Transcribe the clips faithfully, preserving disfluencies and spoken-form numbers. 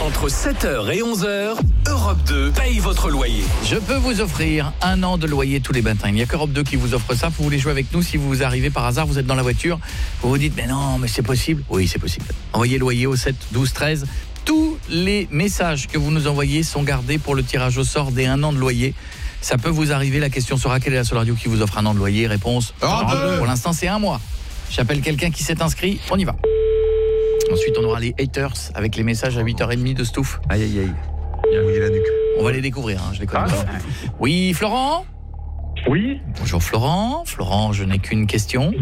Entre sept heures et onze heures, Europe deux paye votre loyer. Je peux vous offrir un an de loyer tous les matins. Il n'y a qu'Europe deux qui vous offre ça. Vous voulez jouer avec nous, si vous arrivez par hasard, vous êtes dans la voiture, vous vous dites, mais non, mais c'est possible. Oui, c'est possible. Envoyez loyer au sept douze treize. Tous les messages que vous nous envoyez sont gardés pour le tirage au sort des un an de loyer. Ça peut vous arriver. La question sera, quelle est la seule radio qui vous offre un an de loyer? Réponse, Europe deux. pour l'instant, c'est un mois. J'appelle quelqu'un qui s'est inscrit. On y va. Ensuite, on aura les haters avec les messages à huit heures trente de Stouff. Aïe aïe aïe. Il a mouillé la nuque. On va les découvrir, hein, je les connais pas. Oui, Florent? Oui. Bonjour Florent. Florent, je n'ai qu'une question.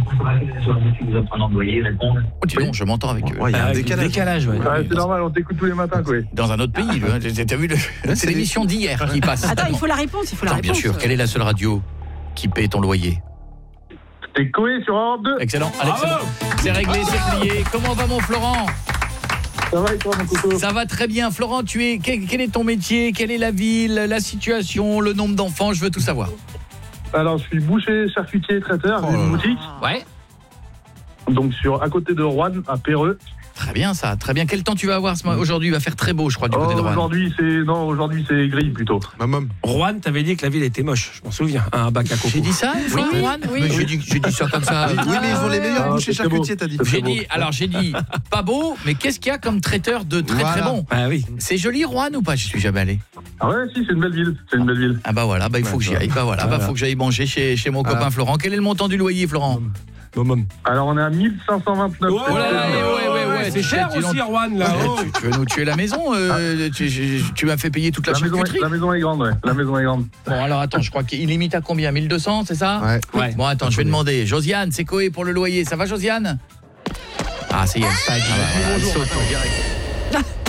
Oh, dis donc, je m'entends avec eux. Ouais, il y a un décalage. décalage ouais. Ah, c'est normal, on t'écoute tous les matins, quoi. Dans un autre pays, hein. T'as vu, le... c'est l'émission d'hier qui passe. Attends, il faut la réponse, il faut la Attends, réponse. bien sûr, quelle est la seule radio qui paie ton loyer? T'es Coé sur Europe deux. Excellent, allez, c'est bon. C'est réglé, c'est plié. Comment va mon Florent? Ça va et toi, mon couteau? Ça va très bien. Florent, tu es quel, quel est ton métier? Quelle est la ville, la situation, le nombre d'enfants? Je veux tout savoir. Alors, je suis boucher, charcutier, traiteur, j'ai une boutique. Ouais. Donc, sur, à côté de Rouen, à Perreux. Très bien ça, très bien. Quel temps tu vas avoir ce... aujourd'hui? Il va faire très beau, je crois, du Oh, côté de Rouen. aujourd'hui, c'est non, aujourd'hui c'est gris plutôt. Maman. Rouen, t'avais dit que la ville était moche, je m'en souviens. Un bac à coco. J'ai dit ça une fois, Oui, Rouen? oui. Mais j'ai dit, j'ai dit ça comme ça. Oui, mais ils ont les meilleurs Ah, bouchers c'est très charcutiers, beau. t'as dit. C'est J'ai très dit, alors j'ai dit pas beau, mais qu'est-ce qu'il y a comme traiteur de très Voilà. très bon? Ah oui. C'est joli Rouen ou pas? Je suis jamais allé. Ah ouais, si, c'est une belle ville. C'est une belle ville. Ah bah voilà, bah il faut que j'y aille. Bah voilà, bah Voilà. faut que j'aille manger chez chez mon copain Ah. Florent. Quel est le montant du loyer, Florent? Maman. Alors, on est à mille cinq cent vingt-neuf. Oh là là, ouais, ouais, ouais, c'est tu cher sais, dis aussi donc. Rouen là. Oh. tu, tu veux nous tuer la maison? euh, tu, tu- tu m'as fait payer toute la, La maison, est, charcuterie. la maison est grande, ouais. La maison est grande. Bon alors attends, je crois qu'il limite à combien? mille deux cents, c'est ça? Ouais. Ouais. Bon attends, je vais demander. Josiane, c'est Coé pour le loyer. Ça va Josiane? Ah, c'est elle. Ça a dit. Ah, bah, voilà, elle saute, direct.